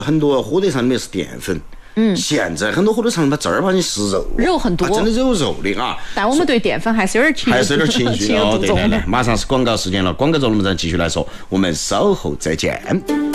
很多火腿肠里面是淀粉。现在很多火腿肠它正儿八经是肉很多， 真的有肉的啊。 但我们对淀粉还是有点情绪哦。对，马上是广告时间了，广告之后我们再继续来说，我们稍后再见。